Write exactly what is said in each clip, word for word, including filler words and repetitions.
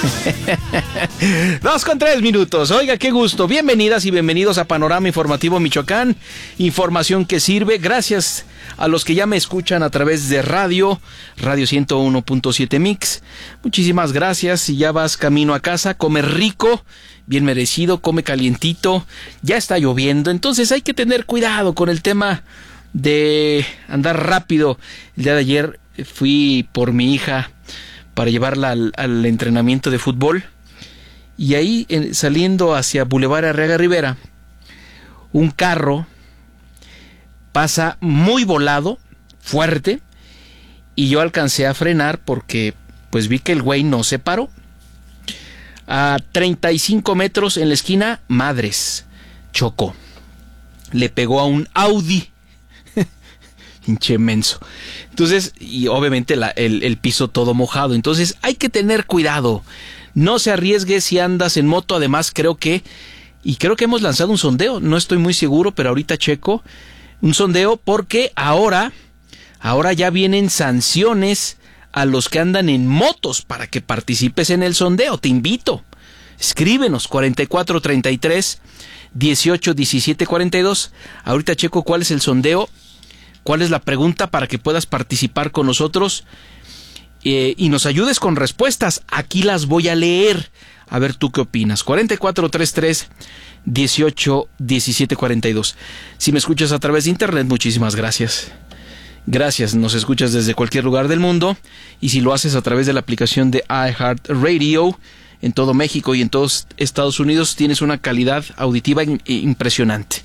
Dos con tres minutos. Oiga, qué gusto. Bienvenidas y bienvenidos a Panorama Informativo Michoacán. Información que sirve. Gracias a los que ya me escuchan a través de radio, Radio ciento uno punto siete Mix. Muchísimas gracias. Si ya vas camino a casa, come rico, bien merecido, come calientito. Ya está lloviendo, entonces hay que tener cuidado con el tema de andar rápido. El día de ayer fui por mi hija para llevarla al, al entrenamiento de fútbol, y ahí en, saliendo hacia Boulevard Arriaga Rivera, un carro pasa muy volado, fuerte, y yo alcancé a frenar porque pues vi que el güey no se paró. A treinta y cinco metros en la esquina, madres, chocó, le pegó a un Audi. Pinche menso. Entonces, y obviamente la, el, el piso todo mojado. Entonces hay que tener cuidado. No se arriesgue si andas en moto. Además creo que, y creo que hemos lanzado un sondeo, no estoy muy seguro, pero ahorita checo, un sondeo porque ahora, ahora ya vienen sanciones a los que andan en motos para que participes en el sondeo. Te invito. Escríbenos cuarenta y cuatro treinta y tres dieciocho diecisiete cuarenta y dos. Ahorita checo cuál es el sondeo. ¿Cuál es la pregunta para que puedas participar con nosotros eh, y nos ayudes con respuestas? Aquí las voy a leer. A ver, ¿tú qué opinas? cuarenta y cuatro treinta y tres dieciocho diecisiete cuarenta y dos. Si me escuchas a través de internet, muchísimas gracias. Gracias, nos escuchas desde cualquier lugar del mundo. Y si lo haces a través de la aplicación de iHeartRadio en todo México y en todos Estados Unidos, tienes una calidad auditiva in- impresionante.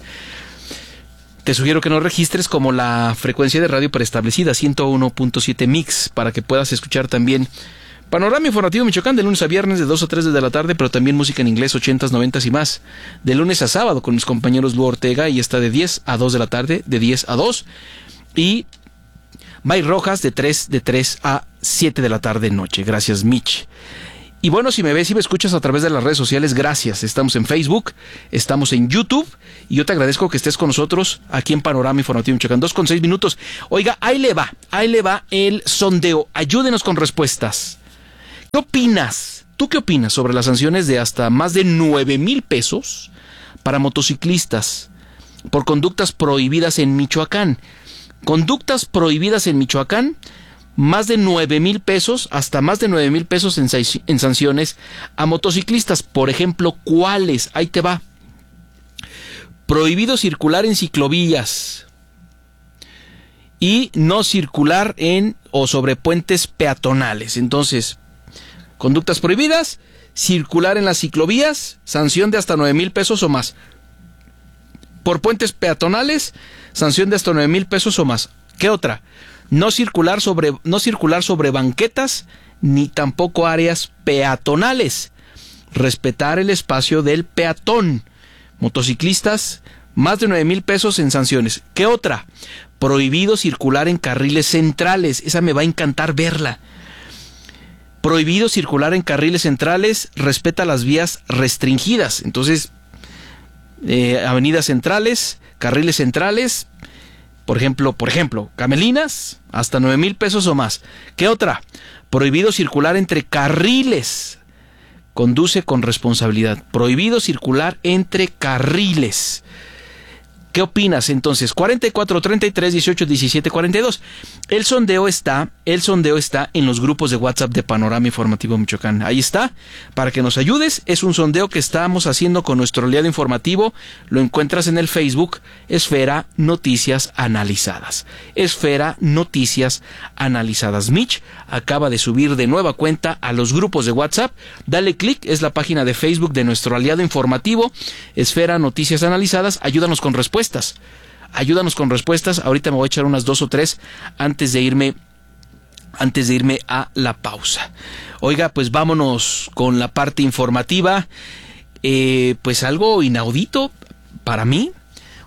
Te sugiero que nos registres como la frecuencia de radio preestablecida, ciento uno punto siete Mix, para que puedas escuchar también Panorama Informativo Michoacán de lunes a viernes de dos a tres de la tarde, pero también música en inglés, ochentas, noventas y más, de lunes a sábado con mis compañeros Lu Ortega, y está de diez a dos de la tarde, de diez a dos, y May Rojas de tres, de tres a siete de la tarde noche. Gracias, Mitch. Y bueno, si me ves y me escuchas a través de las redes sociales, gracias. Estamos en Facebook, estamos en YouTube, y yo te agradezco que estés con nosotros aquí en Panorama Informativo Michoacán. Dos con seis minutos. Oiga, ahí le va, ahí le va el sondeo. Ayúdenos con respuestas. ¿Qué opinas? ¿Tú qué opinas sobre las sanciones de hasta más de nueve mil pesos para motociclistas por conductas prohibidas en Michoacán? Conductas prohibidas en Michoacán, más de nueve mil pesos, hasta más de nueve mil pesos en, en sanciones a motociclistas. Por ejemplo, ¿cuáles? Ahí te va. Prohibido circular en ciclovías y no circular en o sobre puentes peatonales. Entonces, conductas prohibidas, circular en las ciclovías, sanción de hasta nueve mil pesos o más. Por puentes peatonales, sanción de hasta nueve mil pesos o más. ¿Qué otra? No circular sobre, no circular sobre banquetas ni tampoco áreas peatonales. Respetar el espacio del peatón. Motociclistas, más de nueve mil pesos en sanciones. ¿Qué otra? Prohibido circular en carriles centrales. Esa me va a encantar verla. Prohibido circular en carriles centrales. Respeta las vías restringidas. Entonces, eh, avenidas centrales, carriles centrales. Por ejemplo, por ejemplo, camelinas, hasta nueve mil pesos o más. ¿Qué otra? Prohibido circular entre carriles. Conduce con responsabilidad. Prohibido circular entre carriles. ¿Qué opinas entonces? cuarenta y cuatro treinta y tres dieciocho diecisiete cuarenta y dos. El sondeo está, el sondeo está en los grupos de WhatsApp de Panorama Informativo Michoacán. Ahí está, para que nos ayudes. Es un sondeo que estamos haciendo con nuestro aliado informativo. Lo encuentras en el Facebook, Esfera Noticias Analizadas. Esfera Noticias Analizadas. Mitch acaba de subir de nueva cuenta a los grupos de WhatsApp. Dale clic, es la página de Facebook de nuestro aliado informativo, Esfera Noticias Analizadas. Ayúdanos con respuestas. Ayúdanos con respuestas. Ahorita me voy a echar unas dos o tres antes de irme antes de irme a la pausa. Oiga, pues vámonos con la parte informativa. Eh, pues algo inaudito para mí.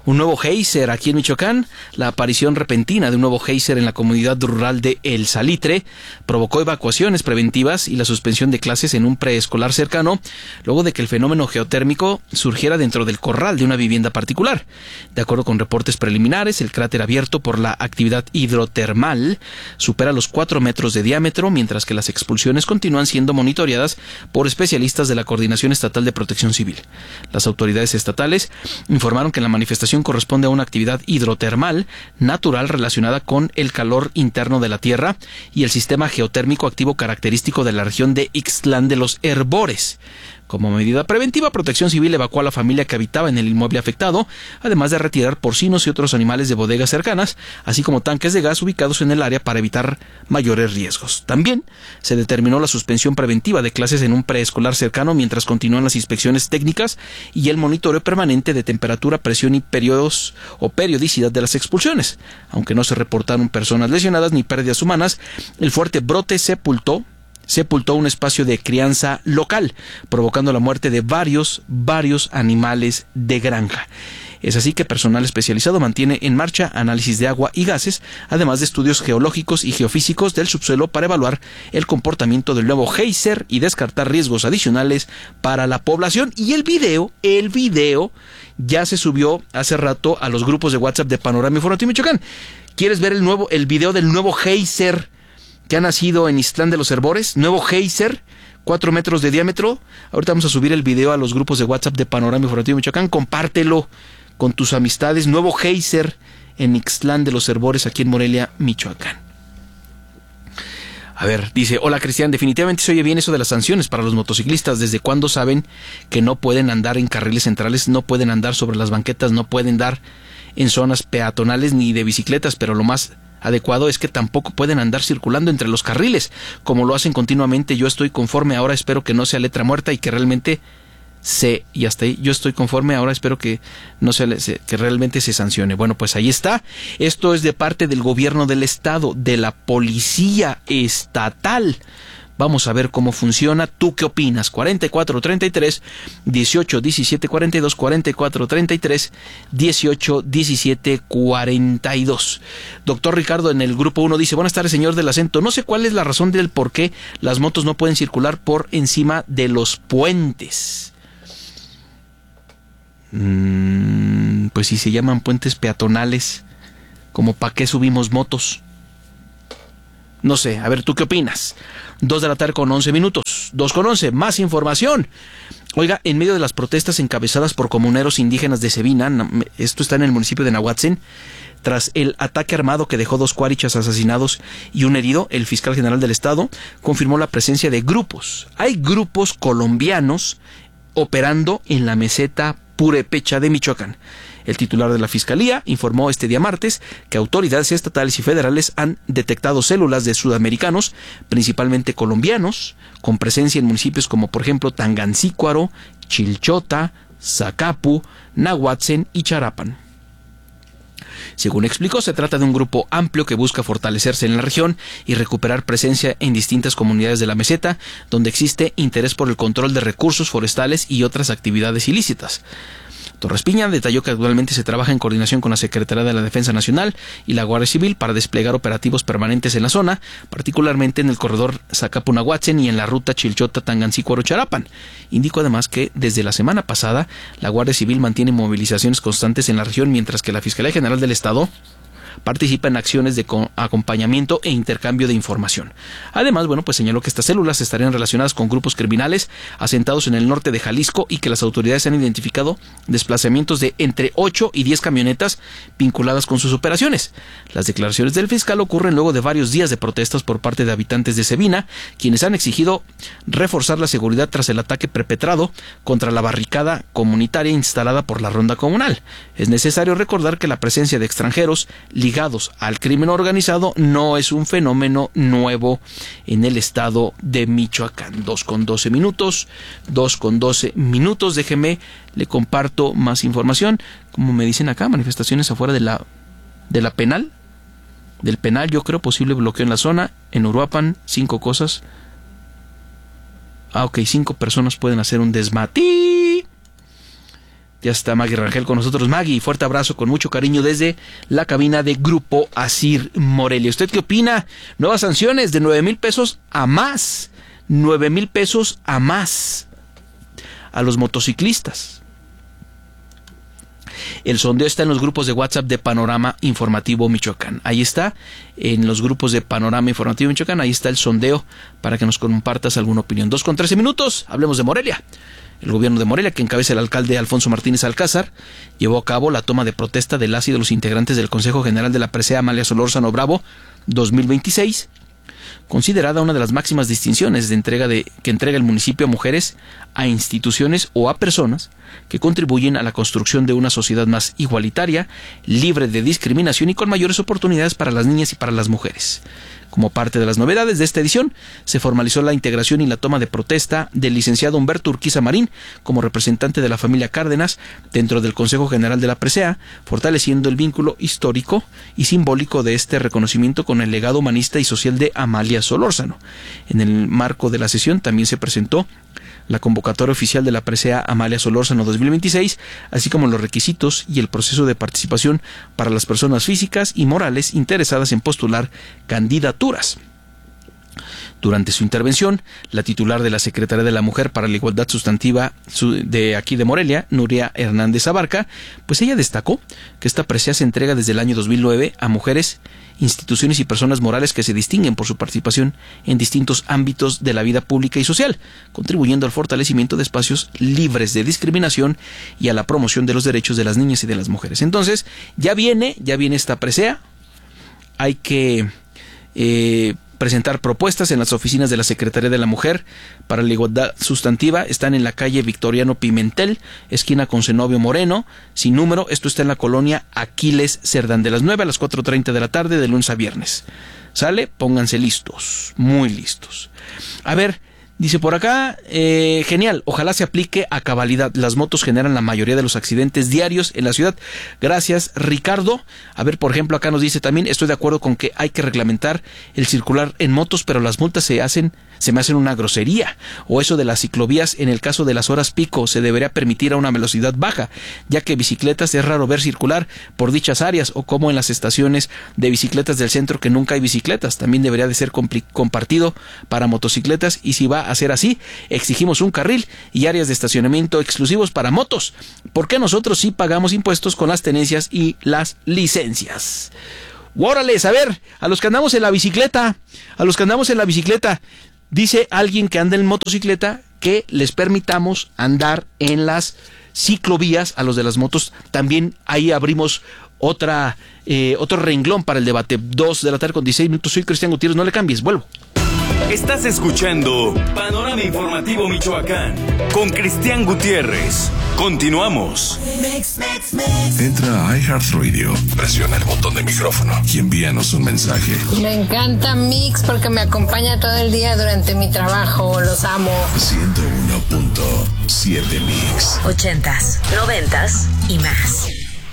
Un nuevo geyser aquí en Michoacán. La aparición repentina de un nuevo geyser en la comunidad rural de El Salitre provocó evacuaciones preventivas y la suspensión de clases en un preescolar cercano, luego de que el fenómeno geotérmico surgiera dentro del corral de una vivienda particular. De acuerdo con reportes preliminares, el cráter abierto por la actividad hidrotermal supera los cuatro metros de diámetro, mientras que las expulsiones continúan siendo monitoreadas por especialistas de la Coordinación Estatal de Protección Civil. Las autoridades estatales informaron que la manifestación corresponde a una actividad hidrotermal natural relacionada con el calor interno de la Tierra y el sistema geotérmico activo característico de la región de Ixtlán de los Herbores. Como medida preventiva, Protección Civil evacuó a la familia que habitaba en el inmueble afectado, además de retirar porcinos y otros animales de bodegas cercanas, así como tanques de gas ubicados en el área para evitar mayores riesgos. También se determinó la suspensión preventiva de clases en un preescolar cercano mientras continúan las inspecciones técnicas y el monitoreo permanente de temperatura, presión y periodos o periodicidad de las expulsiones. Aunque no se reportaron personas lesionadas ni pérdidas humanas, el fuerte brote sepultó sepultó un espacio de crianza local, provocando la muerte de varios, varios animales de granja. Es así que personal especializado mantiene en marcha análisis de agua y gases, además de estudios geológicos y geofísicos del subsuelo para evaluar el comportamiento del nuevo geyser y descartar riesgos adicionales para la población. Y el video, el video ya se subió hace rato a los grupos de WhatsApp de Panorama Informativo Michoacán. ¿Quieres ver el nuevo, el video del nuevo geyser que ha nacido en Ixtlán de los Herbores? Nuevo geyser, cuatro metros de diámetro. Ahorita vamos a subir el video a los grupos de WhatsApp de Panorama Informativo Michoacán. Compártelo con tus amistades. Nuevo geyser en Ixtlán de los Herbores, aquí en Morelia, Michoacán. A ver, dice, hola Cristian, definitivamente se oye bien eso de las sanciones para los motociclistas. ¿Desde cuándo saben que no pueden andar en carriles centrales, no pueden andar sobre las banquetas, no pueden dar en zonas peatonales ni de bicicletas? Pero lo más adecuado es que tampoco pueden andar circulando entre los carriles, como lo hacen continuamente. Yo estoy conforme, ahora espero que no sea letra muerta y que realmente se, y hasta ahí, yo estoy conforme, ahora espero que no sea, que realmente se sancione. Bueno, pues ahí está. Esto es de parte del gobierno del estado, de la policía estatal. Vamos a ver cómo funciona. ¿Tú qué opinas? cuarenta y cuatro treinta y tres, dieciocho diecisiete cuarenta y dos, cuarenta y cuatro treinta y tres, dieciocho diecisiete cuarenta y dos. Doctor Ricardo en el grupo uno dice, buenas tardes señor del acento, no sé cuál es la razón del por qué las motos no pueden circular por encima de los puentes. Mm, pues si se llaman puentes peatonales, ¿como para qué subimos motos? No sé, a ver, ¿tú qué opinas? Dos de la tarde con once minutos. Dos con once, más información. Oiga, en medio de las protestas encabezadas por comuneros indígenas de Sevina, esto está en el municipio de Nahuatzen, tras el ataque armado que dejó dos cuarichas asesinados y un herido, el fiscal general del estado confirmó la presencia de grupos. Hay grupos colombianos operando en la meseta Purépecha de Michoacán. El titular de la Fiscalía informó este día martes que autoridades estatales y federales han detectado células de sudamericanos, principalmente colombianos, con presencia en municipios como por ejemplo Tangancícuaro, Chilchota, Zacapu, Nahuatzen y Charapan. Según explicó, se trata de un grupo amplio que busca fortalecerse en la región y recuperar presencia en distintas comunidades de la meseta, donde existe interés por el control de recursos forestales y otras actividades ilícitas. Torres Piña detalló que actualmente se trabaja en coordinación con la Secretaría de la Defensa Nacional y la Guardia Civil para desplegar operativos permanentes en la zona, particularmente en el corredor Zacapu-Nahuatzen y en la ruta Chilchota-Tangancícuaro-Charapan. Indicó además que desde la semana pasada la Guardia Civil mantiene movilizaciones constantes en la región, mientras que la Fiscalía General del Estado participa en acciones de acompañamiento e intercambio de información. Además, bueno, pues señaló que estas células estarían relacionadas con grupos criminales asentados en el norte de Jalisco y que las autoridades han identificado desplazamientos de entre ocho y diez camionetas vinculadas con sus operaciones. Las declaraciones del fiscal ocurren luego de varios días de protestas por parte de habitantes de Sevina, quienes han exigido reforzar la seguridad tras el ataque perpetrado contra la barricada comunitaria instalada por la ronda comunal. Es necesario recordar que la presencia de extranjeros ligados al crimen organizado no es un fenómeno nuevo en el estado de Michoacán. Dos con doce minutos, dos con doce minutos. Déjeme, le comparto más información. Como me dicen acá, manifestaciones afuera de la, de la penal, del penal, yo creo, posible bloqueo en la zona. En Uruapan, cinco cosas. Ah, ok, cinco personas pueden hacer un desmatí. Ya está Maggie Rangel con nosotros. Maggie, fuerte abrazo con mucho cariño desde la cabina de Grupo Asir Morelia. ¿Usted qué opina? Nuevas sanciones de nueve mil pesos a más. nueve mil pesos a más a los motociclistas. El sondeo está en los grupos de WhatsApp de Panorama Informativo Michoacán. Ahí está, en los grupos de Panorama Informativo Michoacán, ahí está el sondeo para que nos compartas alguna opinión. Dos con trece minutos, hablemos de Morelia. El gobierno de Morelia, que encabeza el alcalde Alfonso Martínez Alcázar, llevó a cabo la toma de protesta de las y de los integrantes del Consejo General de la Presea Amalia Solórzano Bravo dos mil veintiséis, considerada una de las máximas distinciones de entrega de, que entrega el municipio a mujeres, a instituciones o a personas que contribuyen a la construcción de una sociedad más igualitaria, libre de discriminación y con mayores oportunidades para las niñas y para las mujeres. Como parte de las novedades de esta edición, se formalizó la integración y la toma de protesta del licenciado Humberto Urquiza Marín como representante de la familia Cárdenas dentro del Consejo General de la Presea, fortaleciendo el vínculo histórico y simbólico de este reconocimiento con el legado humanista y social de Amalia Solórzano. En el marco de la sesión también se presentó la convocatoria oficial de la Presea Amalia Solórzano dos mil veintiséis, así como los requisitos y el proceso de participación para las personas físicas y morales interesadas en postular candidaturas. Durante su intervención, la titular de la Secretaría de la Mujer para la Igualdad Sustantiva de aquí de Morelia, Nuria Hernández Abarca, pues ella destacó que esta presea se entrega desde el año dos mil nueve a mujeres, instituciones y personas morales que se distinguen por su participación en distintos ámbitos de la vida pública y social, contribuyendo al fortalecimiento de espacios libres de discriminación y a la promoción de los derechos de las niñas y de las mujeres. Entonces, ya viene, ya viene esta presea, hay que eh, presentar propuestas en las oficinas de la Secretaría de la Mujer para la Igualdad Sustantiva. Están en la calle Victoriano Pimentel, esquina con Zenobio Moreno, sin número. Esto está en la colonia Aquiles Cerdán, de las nueve a las cuatro treinta de la tarde, de lunes a viernes. ¿Sale? Pónganse listos, muy listos. A ver, dice por acá, eh, genial, ojalá se aplique a cabalidad. Las motos generan la mayoría de los accidentes diarios en la ciudad. Gracias, Ricardo. A ver, por ejemplo, acá nos dice también, estoy de acuerdo con que hay que reglamentar el circular en motos, pero las multas se hacen, se me hacen una grosería. O eso de las ciclovías, en el caso de las horas pico, se debería permitir a una velocidad baja, ya que bicicletas es raro ver circular por dichas áreas, o como en las estaciones de bicicletas del centro que nunca hay bicicletas. También debería de ser compartido para motocicletas, y si va a ser así, exigimos un carril y áreas de estacionamiento exclusivos para motos, porque nosotros sí pagamos impuestos con las tenencias y las licencias. Órales, a ver, a los que andamos en la bicicleta, a los que andamos en la bicicleta, dice alguien que anda en motocicleta que les permitamos andar en las ciclovías a los de las motos. También ahí abrimos otra eh, otro renglón para el debate. Dos de la tarde con dieciséis minutos. Soy Cristian Gutiérrez, no le cambies, vuelvo. Estás escuchando Panorama Informativo Michoacán con Cristian Gutiérrez. Continuamos. Entra a iHeartRadio, presiona el botón de micrófono y envíanos un mensaje. Me encanta Mix porque me acompaña todo el día durante mi trabajo. Los amo. ciento uno punto siete Mix. Ochentas, noventas y más.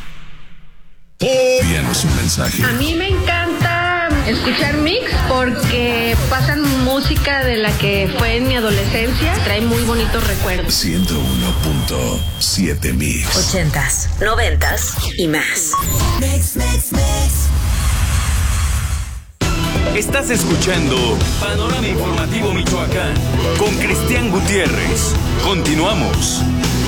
Envíanos un mensaje. A mí me encanta escuchar Mix porque pasan música de la que fue en mi adolescencia. Trae muy bonitos recuerdos. ciento uno punto siete Mix. Ochentas, noventas y más. Mix, mix, mix. Estás escuchando Panorama Informativo Michoacán con Cristian Gutiérrez. Continuamos.